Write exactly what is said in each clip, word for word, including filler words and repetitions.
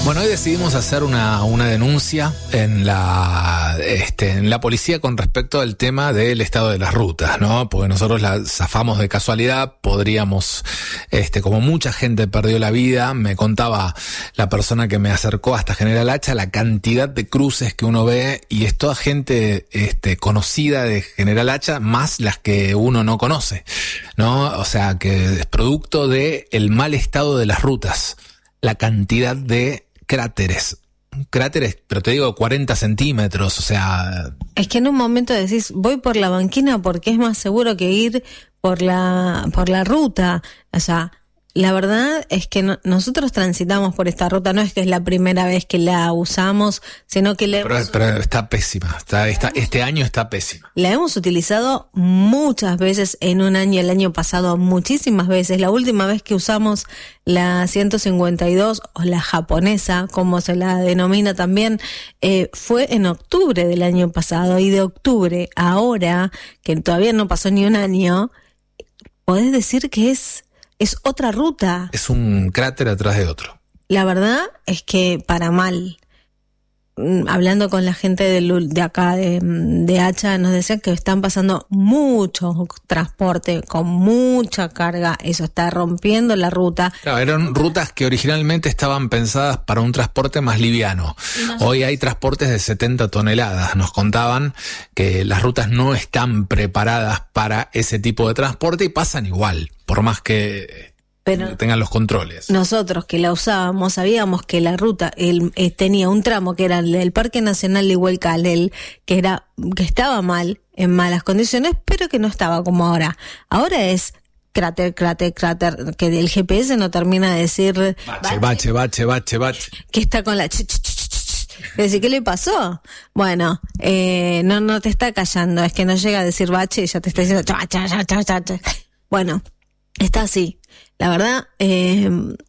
Bueno, hoy decidimos hacer una, una denuncia en la, este, en la policía con respecto al tema del estado de las rutas, ¿no? Porque nosotros la zafamos de casualidad, podríamos, este, como mucha gente perdió la vida, me contaba la persona que me acercó hasta General Hacha, la cantidad de cruces que uno ve, y es toda gente, este, conocida de General Hacha, más las que uno no conoce, ¿no? O sea, que es producto de el mal estado de las rutas, la cantidad de cráteres, cráteres, pero te digo cuarenta centímetros, o sea... Es que en un momento decís, voy por la banquina porque es más seguro que ir por la, por la ruta, o sea... La verdad es que no, nosotros transitamos por esta ruta, no es que es la primera vez que la usamos, sino que la pero, hemos, pero está pésima, está, está, este año está pésima. La hemos utilizado muchas veces en un año, el año pasado muchísimas veces. La última vez que usamos la ciento cincuenta y dos o la japonesa, como se la denomina también, eh, fue en octubre del año pasado, y de octubre a ahora, que todavía no pasó ni un año, podés decir que es... Es otra ruta. Es un cráter atrás de otro. La verdad es que para mal. Hablando con la gente de, de acá, de, de Hacha, nos decían que están pasando mucho transporte con mucha carga. Eso está rompiendo la ruta. Claro, eran rutas que originalmente estaban pensadas para un transporte más liviano. Hoy hay transportes de setenta toneladas. Nos contaban que las rutas no están preparadas para ese tipo de transporte y pasan igual, por más que... Pero tengan los controles. Nosotros que la usábamos sabíamos que la ruta el, eh, tenía un tramo que era el del Parque Nacional de Huelcalel, que era que estaba mal, en malas condiciones, pero que no estaba como ahora. Ahora es cráter, cráter, cráter, que el G P S no termina de decir bache, bache, bache, bache, bache. Que está con la ch, ch, ch, ch. Decir, ¿qué le pasó? Bueno, eh, no, no te está callando, es que no llega a decir bache y ya te está diciendo cha, cha, cha, cha, cha, cha. Bueno, está así. La verdad, eh,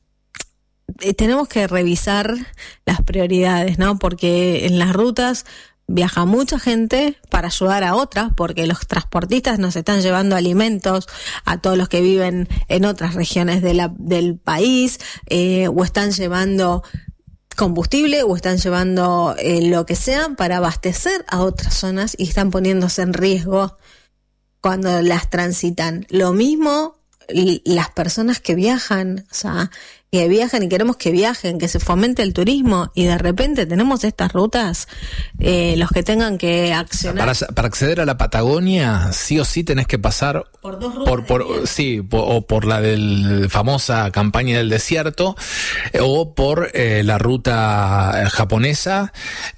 tenemos que revisar las prioridades, ¿no? Porque en las rutas viaja mucha gente para ayudar a otras, porque los transportistas nos están llevando alimentos a todos los que viven en otras regiones de la, del país, eh, o están llevando combustible, o están llevando eh, lo que sea para abastecer a otras zonas, y están poniéndose en riesgo cuando las transitan. Lo mismo las personas que viajan, o sea, que viajan y queremos que viajen, que se fomente el turismo, y de repente tenemos estas rutas, eh, los que tengan que accionar. Para, para acceder a la Patagonia, sí o sí tenés que pasar por dos rutas. Por, por, sí, por, o por la del famosa campaña del desierto, o por eh, la ruta japonesa,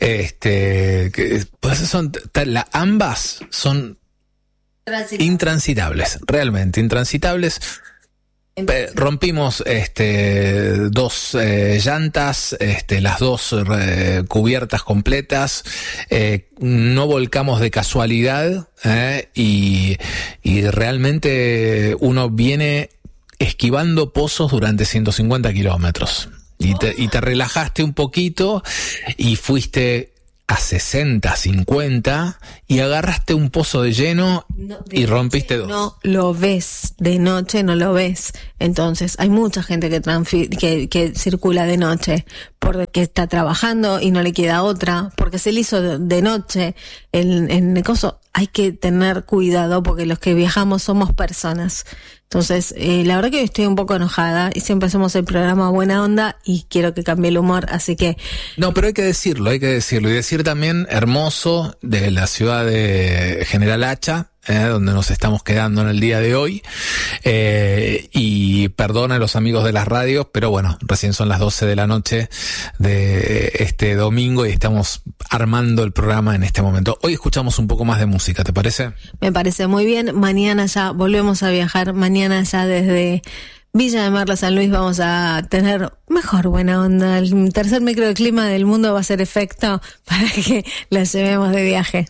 este, que, pues son, la, ambas son intransitables, realmente intransitables. Eh, rompimos este dos eh, llantas, este las dos eh, cubiertas completas, eh, no volcamos de casualidad, eh, y, y realmente uno viene esquivando pozos durante ciento cincuenta kilómetros y te, y te relajaste un poquito y fuiste a sesenta, cincuenta y agarraste un pozo de lleno no, de y rompiste dos. No lo ves, de noche no lo ves. Entonces hay mucha gente que, transfi- que, que circula de noche porque está trabajando y no le queda otra, porque se le hizo de, de noche en, en el coso. Hay que tener cuidado porque los que viajamos somos personas. Entonces, eh, la verdad que estoy un poco enojada y siempre hacemos el programa Buena Onda y quiero que cambie el humor, así que... No, pero hay que decirlo, hay que decirlo. Y decir también hermoso de la ciudad de General Hacha, eh, donde nos estamos quedando en el día de hoy. Eh, y perdona a los amigos de las radios, pero bueno, recién son las doce de la noche de este domingo y estamos armando el programa en este momento. Hoy escuchamos un poco más de música, ¿te parece? Me parece muy bien. Mañana ya volvemos a viajar. Mañana ya desde Villa de Merlo, San Luis, vamos a tener mejor Buena Onda. El tercer microclima del mundo va a hacer efecto para que la llevemos de viaje.